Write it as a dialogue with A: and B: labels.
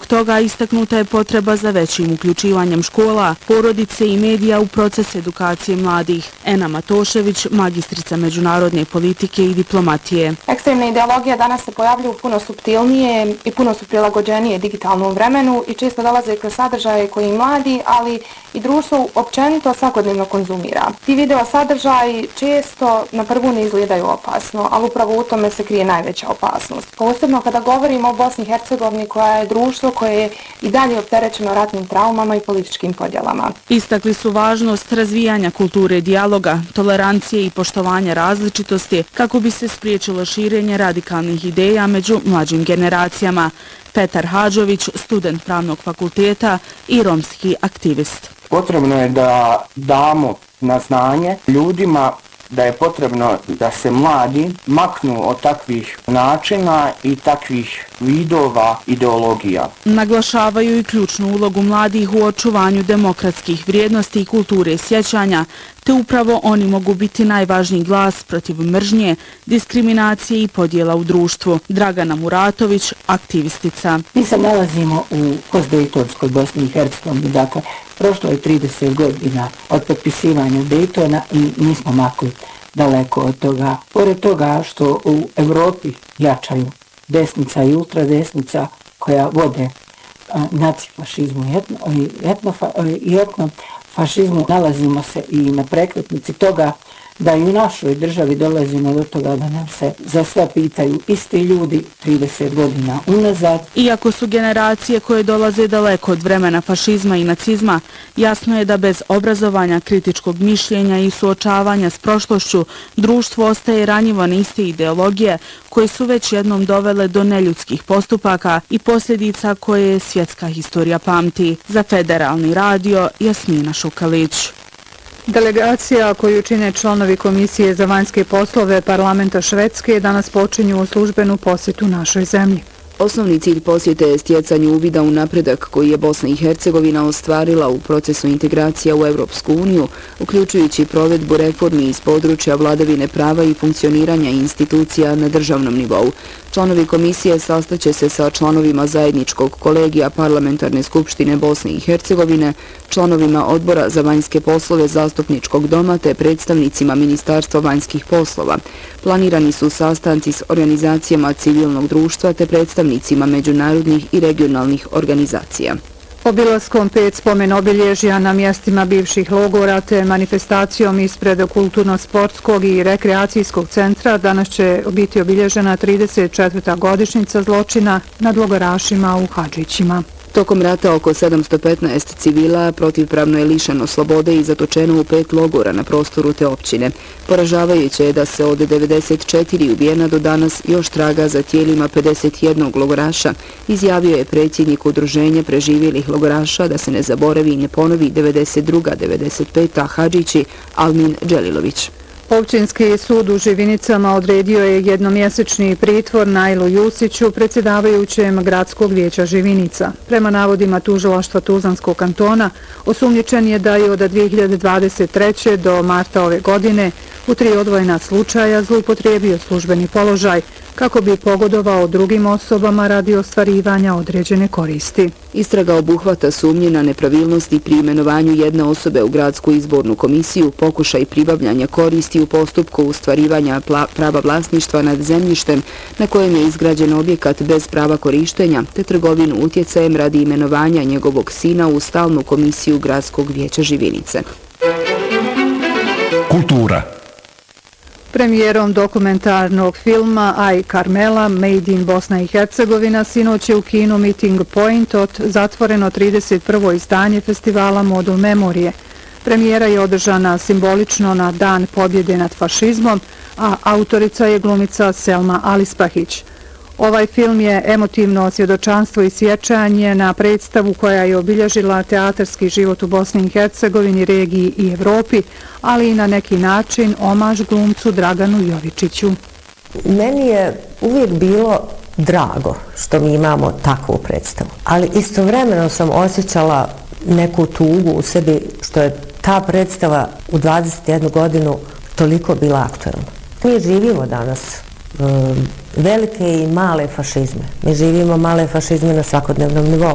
A: Zbog toga istaknuta je potreba za većim uključivanjem škola, porodice i medija u proces edukacije mladih. Ena Matošević, magistrica međunarodne politike i diplomatije.
B: Ekstremne ideologije danas se pojavljuju puno suptilnije i puno su prilagođenije digitalnom vremenu i često dolaze kroz sadržaje koji mladi, ali i društvo općenito svakodnevno konzumira. Ti video sadržaji često na prvu ne izgledaju opasno, ali upravo u tome se krije najveća opasnost. Posebno kada govorimo o Bosni i Hercegovini, koja je društvo koje je i dalje opterećeno ratnim traumama i političkim podjelama.
A: Istakli su važnost razvijanja kulture dijaloga, tolerancije i poštovanja različitosti kako bi se spriječilo širenje radikalnih ideja među mlađim generacijama. Petar Hadžović, student pravnog fakulteta i romski aktivist.
C: Potrebno je da damo na znanje ljudima da je potrebno da se mladi maknu od takvih načina i takvih vidova ideologija.
A: Naglašavaju i ključnu ulogu mladih u očuvanju demokratskih vrijednosti i kulture sjećanja, te upravo oni mogu biti najvažniji glas protiv mržnje, diskriminacije i podjela u društvu. Dragana Muratović, aktivistica.
D: Mi se nalazimo u postdejtonskoj Bosni i Hercegovini, dakle, prošlo je 30 godina od potpisivanja Dejtona i nismo makli daleko od toga. Pored toga što u Evropi jačaju desnica i ultradesnica koja vode nacifašizmu i etnofašizmu, nalazimo se i na prekretnici toga da i u našoj državi dolazimo do toga da nam se za sve pitaju isti ljudi 30 godina unazad.
A: Iako su generacije koje dolaze daleko od vremena fašizma i nacizma, jasno je da bez obrazovanja, kritičkog mišljenja i suočavanja s prošlošću, društvo ostaje ranjivo na iste ideologije koje su već jednom dovele do neljudskih postupaka i posljedica koje svjetska historija pamti. Za Federalni radio, Jasmina Šukalić.
E: Delegacija koju čine članovi Komisije za vanjske poslove Parlamenta Švedske danas počinju službenu posjetu našoj zemlji.
F: Osnovni cilj posjete je stjecanje uvida u napredak koji je Bosna i Hercegovina ostvarila u procesu integracija u Europsku uniju, uključujući provedbu reformi iz područja vladavine prava i funkcioniranja institucija na državnom nivou. Članovi komisije sastaće se sa članovima zajedničkog kolegija Parlamentarne skupštine Bosne i Hercegovine, članovima odbora za vanjske poslove zastupničkog doma te predstavnicima Ministarstva vanjskih poslova. Planirani su sastanci s organizacijama civilnog društva te predstavnicima međunarodnih i regionalnih organizacija.
E: Obilaskom 5 spomen obilježja na mjestima bivših logora te manifestacijom ispred kulturno-sportskog i rekreacijskog centra danas će biti obilježena 34. godišnjica zločina nad logorašima u Hadžićima.
F: Tokom rata oko 715 civila protivpravno je lišeno slobode i zatočeno u 5 logora na prostoru te općine. Poražavajuće je da se od 94 ubijena do danas još traga za tijelima 51 logoraša, izjavio je predsjednik udruženja preživjelih logoraša da se ne zaboravi i ne ponovi 92-95 Hadžići Almin Đelilović.
E: Općinski sud u Živinicama odredio je jednomjesečni pritvor Najlu Jusiću, predsjedavajućem Gradskog vijeća Živinica. Prema navodima tužilaštva Tuzlanskog kantona, osumnjičen je da je od 2023. do marta ove godine u 3 odvojena slučaja zloupotrijebio službeni položaj kako bi pogodovao drugim osobama radi ostvarivanja određene koristi.
F: Istraga obuhvata sumnje na nepravilnosti pri imenovanju jedne osobe u gradsku izbornu komisiju, pokušaj pribavljanja koristi u postupku ostvarivanja prava vlasništva nad zemljištem na kojem je izgrađen objekat bez prava korištenja, te trgovinu utjecajem radi imenovanja njegovog sina u stalnu komisiju Gradskog vijeća Živinice.
G: Kultura.
E: Premijerom dokumentarnog filma Aj Karmela, Made in Bosna i Hercegovina, sinoć je u kinu Meeting Point zatvoreno 31. izdanje festivala Modul Memorije. Premijera je održana simbolično na Dan pobjede nad fašizmom, a autorica je glumica Selma Alispahić. Ovaj film je emotivno svjedočanstvo i sjećanje na predstavu koja je obilježila teatarski život u Bosni i Hercegovini, regiji i Evropi, ali i na neki način omaž glumcu Draganu Jovičiću.
H: Meni je uvijek bilo drago što mi imamo takvu predstavu, ali istovremeno sam osjećala neku tugu u sebi što je ta predstava u 21 godinu toliko bila aktuelna. Mi živimo danas velike i male fašizme. Mi živimo male fašizme na svakodnevnom nivou.